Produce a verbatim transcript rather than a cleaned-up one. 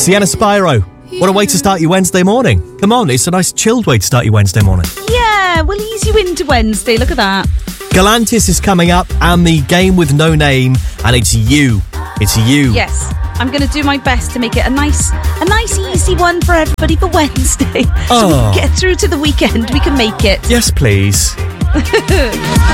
Sienna Spyro. What a way to start your Wednesday morning. Come on, it's a nice chilled way to start your Wednesday morning. Yeah, we'll ease you into Wednesday. Look at that. Galantis is coming up and the game with no name, and it's you. It's you. Yes, I'm going to do my best to make it a nice, a nice easy one for everybody for Wednesday. So Oh. we can get through to the weekend. We can make it. Yes, please.